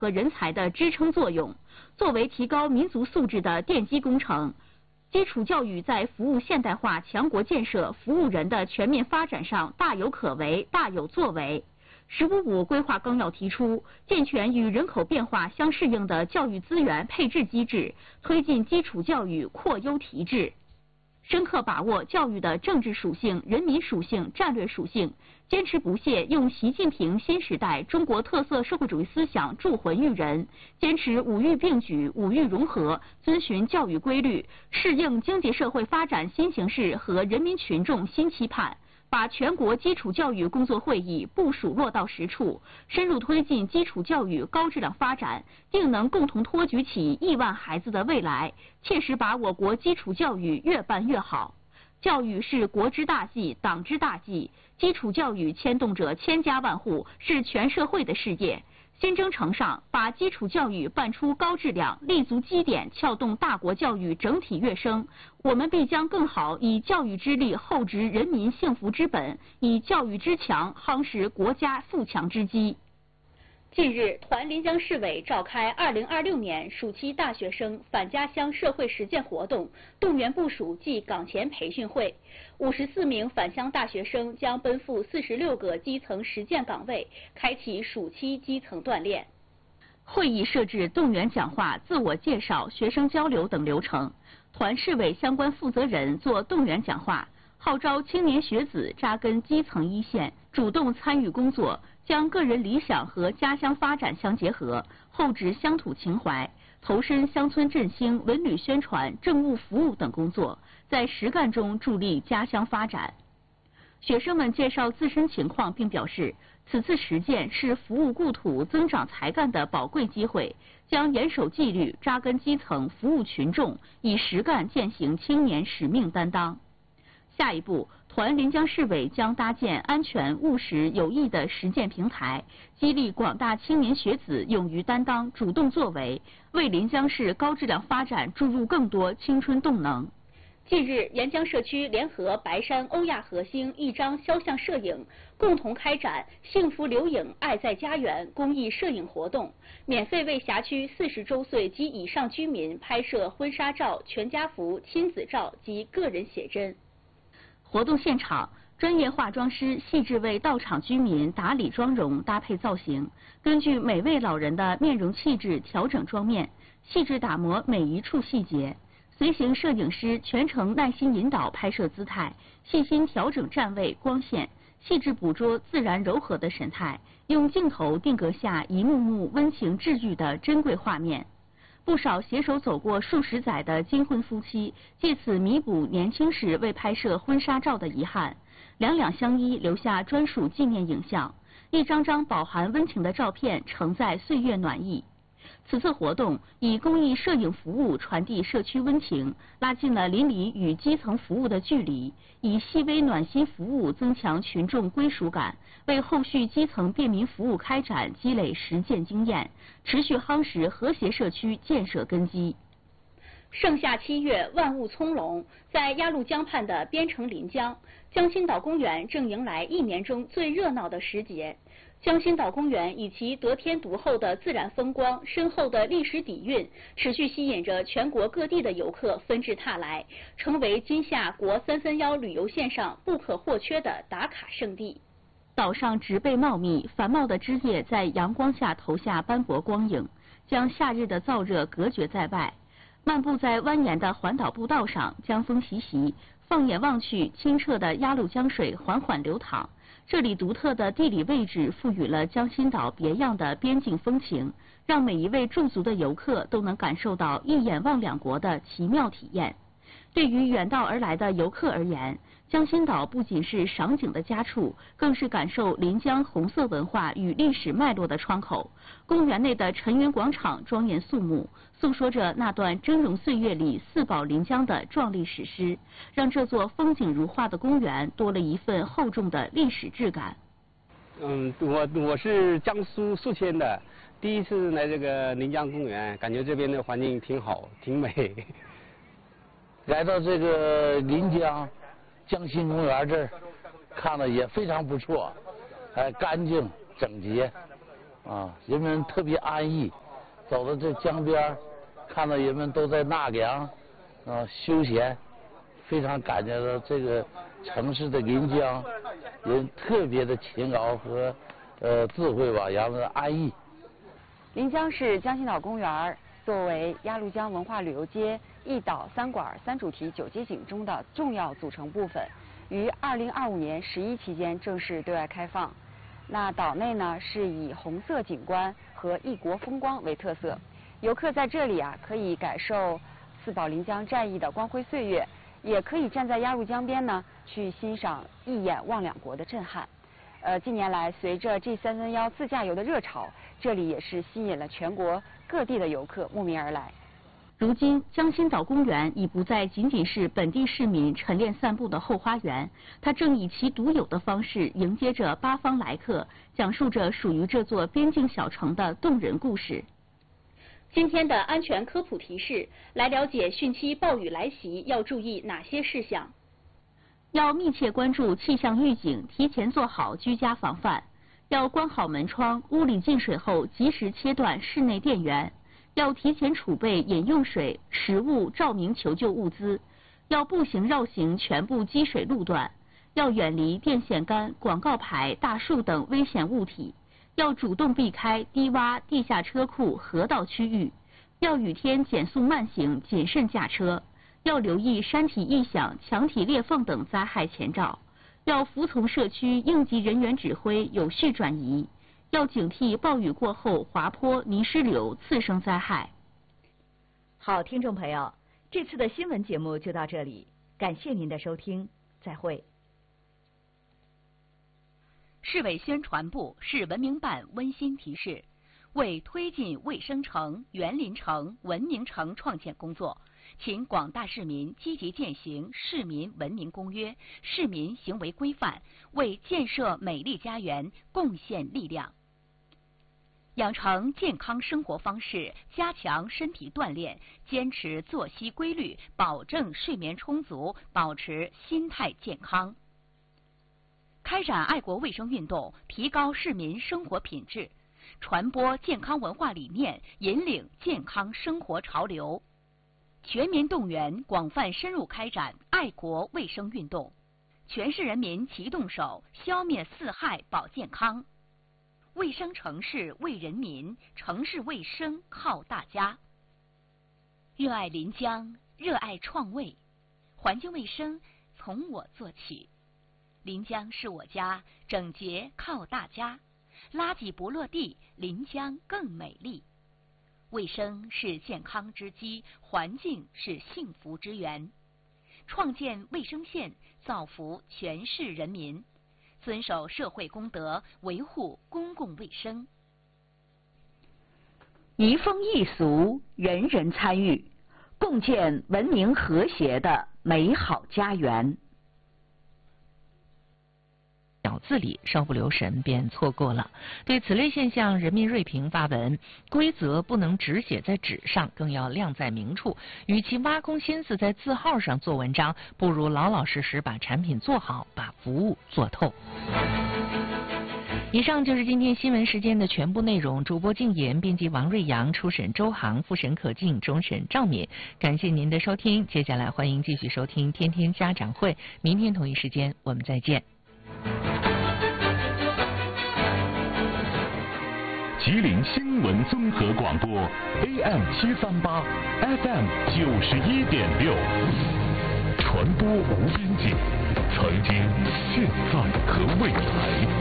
和人才的支撑作用。作为提高民族素质的奠基工程，基础教育在服务现代化强国建设、服务人的全面发展上大有可为、大有作为。“15+5”规划纲要提出，健全与人口变化相适应的教育资源配置机制，推进基础教育扩优提质，深刻把握教育的政治属性、人民属性、战略属性，坚持不懈用习近平新时代中国特色社会主义思想铸魂育人，坚持五育并举、五育融合，遵循教育规律，适应经济社会发展新形势和人民群众新期盼。把全国基础教育工作会议部署落到实处，深入推进基础教育高质量发展，定能共同托举起亿万孩子的未来，切实把我国基础教育越办越好。教育是国之大计、党之大计，基础教育牵动着千家万户，是全社会的事业。新征程上，把基础教育办出高质量，立足基点，撬动大国教育整体跃升，我们必将更好以教育之力厚植人民幸福之本，以教育之强夯实国家富强之基。近日，团临江市委召开2026年暑期大学生返家乡社会实践活动动员部署暨岗前培训会，54名返乡大学生将奔赴46个基层实践岗位，开启暑期基层锻炼。会议设置动员讲话、自我介绍、学生交流等流程，团市委相关负责人做动员讲话，号召青年学子扎根基层一线，主动参与工作，将个人理想和家乡发展相结合，厚植乡土情怀，投身乡村振兴、文旅宣传、政务服务等工作，在实干中助力家乡发展。学生们介绍自身情况，并表示，此次实践是服务故土、增长才干的宝贵机会，将严守纪律、扎根基层、服务群众，以实干践行青年使命担当。下一步，团临江市委将搭建安全、务实、有益的实践平台，激励广大青年学子勇于担当、主动作为，为临江市高质量发展注入更多青春动能。近日，沿江社区联合白山欧亚河星一张肖像摄影，共同开展“幸福留影，爱在家园”公益摄影活动，免费为辖区40周岁及以上居民拍摄婚纱照、全家福、亲子照及个人写真。活动现场，专业化妆师细致为到场居民打理妆容、搭配造型，根据每位老人的面容气质调整妆面，细致打磨每一处细节。随行摄影师全程耐心引导拍摄姿态，细心调整站位、光线，细致捕捉自然柔和的神态，用镜头定格下一幕幕温情治愈的珍贵画面。不少携手走过数十载的金婚夫妻，借此弥补年轻时未拍摄婚纱照的遗憾，两两相依，留下专属纪念影像，一张张饱含温情的照片承载岁月暖意。此次活动以公益摄影服务传递社区温情，拉近了邻里与基层服务的距离，以细微暖心服务增强群众归属感，为后续基层便民服务开展积累实践经验，持续夯实和谐社区建设根基。盛夏7月，万物葱茏，在鸭绿江畔的边城临江，江心岛公园正迎来一年中最热闹的时节。江心岛公园以其得天独厚的自然风光、深厚的历史底蕴，持续吸引着全国各地的游客纷至沓来，成为今夏国331旅游线上不可或缺的打卡胜地。岛上植被茂密，繁茂的枝叶在阳光下投下斑驳光影，将夏日的燥热隔绝在外。漫步在蜿蜒的环岛步道上，江风习习，放眼望去，清澈的鸭绿江水缓缓流淌。这里独特的地理位置赋予了江心岛别样的边境风情，让每一位驻足的游客都能感受到一眼望两国的奇妙体验。对于远道而来的游客而言，江心岛不仅是赏景的家处，更是感受临江红色文化与历史脉络的窗口。公园内的陈云广场庄严肃穆，诉说着那段峥嵘岁月里四保临江的壮丽史诗，让这座风景如画的公园多了一份厚重的历史质感。 我是江苏宿迁的，第一次来这个临江公园，感觉这边的环境挺好，挺美。 来到这个临江江心公园这儿，看了也非常不错，干净整洁， 啊，人们特别安逸。走到这江边，看到人们都在纳凉，休闲，非常感觉到这个城市的临江人特别的勤劳和智慧吧，然后安逸。 临江市江心岛公园作为鸭绿江文化旅游街一岛三馆三主题9街景中的重要组成部分，于2025年11期间正式对外开放。那岛内呢是以红色景观和异国风光为特色，游客在这里可以感受四保临江战役的光辉岁月，也可以站在鸭绿江边呢去欣赏一眼望两国的震撼。近年来随着 G331自驾游的热潮，这里也是吸引了全国各地的游客慕名而来。 如今，江心岛公园已不再仅仅是本地市民晨练散步的后花园，它正以其独有的方式迎接着八方来客，讲述着属于这座边境小城的动人故事。今天的安全科普提示，来了解汛期暴雨来袭要注意哪些事项。要密切关注气象预警，提前做好居家防范。要关好门窗，屋里进水后及时切断室内电源。要提前储备饮用水、食物、照明求救物资。要步行绕行全部积水路段。要远离电线杆、广告牌、大树等危险物体。要主动避开低洼、地下车库、河道区域。要雨天减速慢行，谨慎驾车。要留意山体异响、墙体裂缝等灾害前兆。要服从社区应急人员指挥，有序转移。要警惕暴雨过后滑坡、泥石流次生灾害。 好，听众朋友，这次的新闻节目就到这里，感谢您的收听，再会。 市委宣传部、市文明办温馨提示：为推进卫生城、园林城、文明城创建工作，请广大市民积极践行《市民文明公约》、市民行为规范，为建设美丽家园贡献力量。养成健康生活方式，加强身体锻炼，坚持作息规律，保证睡眠充足，保持心态健康。开展爱国卫生运动，提高市民生活品质，传播健康文化理念，引领健康生活潮流。全民动员，广泛深入开展爱国卫生运动，全市人民齐动手，消灭四害保健康。卫生城市为人民，城市卫生靠大家。热爱临江，热爱创卫，环境卫生从我做起。临江是我家，整洁靠大家。垃圾不落地，临江更美丽。卫生是健康之基，环境是幸福之源。创建卫生县，造福全市人民。遵守社会公德，维护公共卫生。 移风易俗，人人参与，共建文明和谐的美好家园。 小字里稍不留神便错过了。对此类现象，人民锐评发文：规则不能只写在纸上，更要亮在明处。与其挖空心思在字号上做文章，不如老老实实把产品做好，把服务做透。以上就是今天新闻时间的全部内容。主播静言，编辑王瑞阳，初审周航，复审可敬，终审赵敏。感谢您的收听，接下来欢迎继续收听天天家长会。明天同一时间我们再见。 吉林新闻综合广播 AM 738 FM 91.6，传播无边界，曾经、现在和未来。